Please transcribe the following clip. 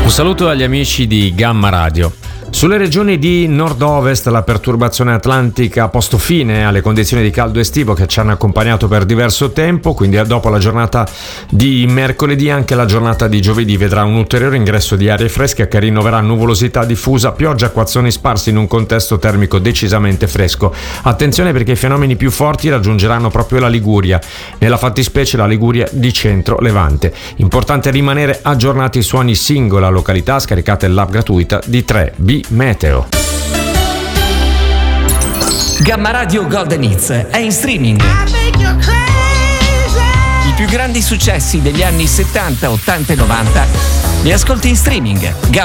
Un saluto agli amici di Gamma Radio. Sulle regioni di nord-ovest la perturbazione atlantica ha posto fine alle condizioni di caldo estivo che ci hanno accompagnato per diverso tempo, quindi dopo la giornata di mercoledì anche la giornata di giovedì vedrà un ulteriore ingresso di aria fresca che rinnoverà nuvolosità diffusa, pioggia, acquazzoni sparsi in un contesto termico decisamente fresco. Attenzione perché i fenomeni più forti raggiungeranno proprio la Liguria, nella fattispecie la Liguria di centro-levante. Importante rimanere aggiornati su ogni singola località, scaricate l'app gratuita di 3B Meteo. Gamma Radio Golden Hits è in streaming. I più grandi successi degli anni 70, 80 e 90 li ascolti in streaming.